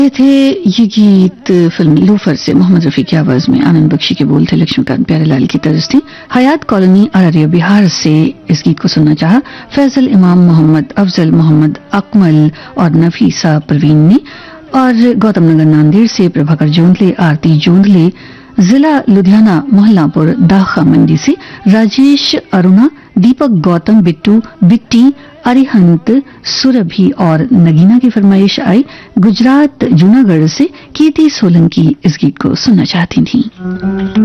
ये थे ये गीत फिल्म लोफर से मोहम्मद रफी की आवाज में। आनंद बख्शी के बोल थे, लक्ष्मीकांत प्यारेलाल की तर्ज थी। हयात कॉलोनी अररिया बिहार से इस गीत को सुनना चाहा फैजल इमाम, मोहम्मद अफजल, मोहम्मद अकमल और नफीसा परवीन ने। और गौतम नगर नांदेड़ से प्रभाकर जोंदले, आरती जोंदले, जिला लुधियाना मोहल्लापुर दाखा मंडी से राजेश, अरुणा, दीपक, गौतम, बिट्टू, बिट्टी, अरिहंत, सुरभि और नगीना की फरमाइश आई। गुजरात जूनागढ़ से कीर्ति सोलंकी इस गीत को सुनना चाहती थी।